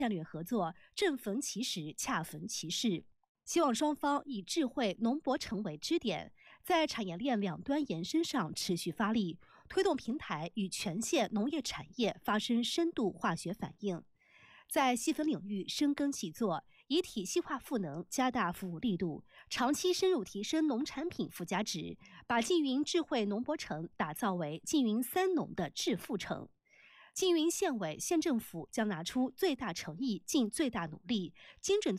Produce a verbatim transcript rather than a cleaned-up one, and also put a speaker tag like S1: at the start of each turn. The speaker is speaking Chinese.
S1: 战略合作正逢其时，恰逢其势。希望双方以智慧农博城为支点，在产业链两端延伸上持续发力，推动平台与全线农业产业发生深度化学反应，在细分领域深耕细作，以体系化赋能加大服务力度，长期深入提升农产品附加值，把缙云智慧农博城打造为缙云三农的致富城。缙云县委、县政府将拿出最大诚意，尽最大努力，精准